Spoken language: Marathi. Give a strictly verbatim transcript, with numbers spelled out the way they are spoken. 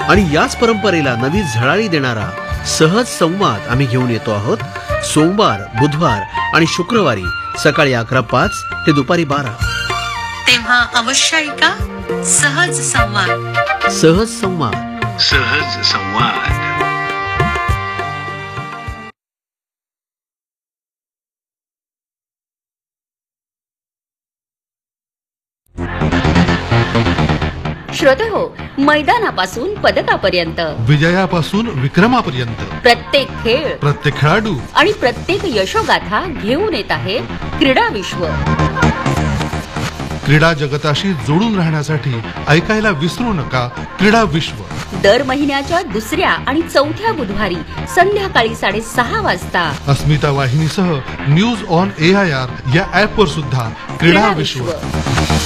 आणि याच परंपरेला नवी झळाळी देणारा सहज संवाद आम्ही घेऊन येतो आहोत. सोमवार, बुधवार आणि शुक्रवारी सकाळी अकरा पाच ते दुपारी बारा. तेव्हा अवश्य ऐका सहज संवाद. सहज संवाद. सहज संवाद. श्रोतेहो, मैदानापासून पदकापर्यंत, विजयापासून विक्रमापर्यंत प्रत्येक खेळ, प्रत्येक खेळाडू आणि प्रत्येक यशोगाथा घेऊन येत आहे क्रीडा विश्व. क्रीडा जगताशी जोडून राहण्यासाठी ऐकायला विसरू नका क्रीडा विश्व. दर महिन्याच्या दुसऱ्या आणि चौथ्या बुधवारी संध्याकाळी साडेसहा वाजता अस्मिता वाहिनीसह news on A I R या ऍप वर सुद्धा क्रीडा विश्व.